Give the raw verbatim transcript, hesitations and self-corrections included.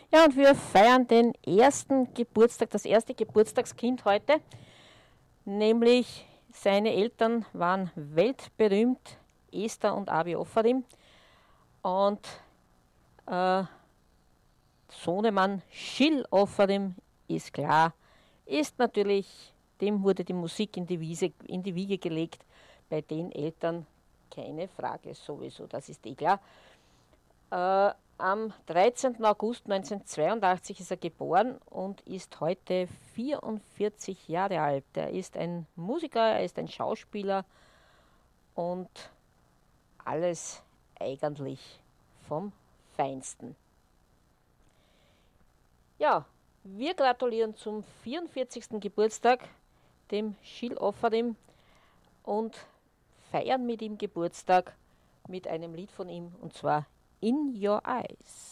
Ja, und wir feiern den ersten Geburtstag, das erste Geburtstagskind heute, nämlich seine Eltern waren weltberühmt, Esther und Avi Offadim, und äh, Sohnemann Schill Offadim ist klar, ist natürlich, dem wurde die Musik in die, Wiese, in die Wiege gelegt, bei den Eltern keine Frage sowieso, das ist eh klar. Äh, am dreizehnten August neunzehnhundertzweiundachtzig ist er geboren und ist heute vierundvierzig Jahre alt. Er ist ein Musiker, er ist ein Schauspieler und alles eigentlich vom Feinsten. Ja, wir gratulieren zum vierundvierzigsten Geburtstag dem Schill Offadim und feiern mit ihm Geburtstag mit einem Lied von ihm, und zwar In Your Eyes.